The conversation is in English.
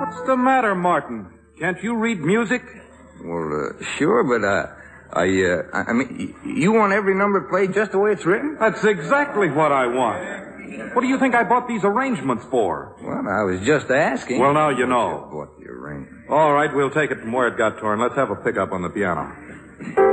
What's the matter, Martin? Can't you read music? Well, sure, but, I mean, you want every number played just the way it's written? That's exactly what I want. What do you think I bought these arrangements for? Well, I was just asking. Well, now you know. What the arrangement? All right, we'll take it from where it got torn. Let's have a pickup on the piano.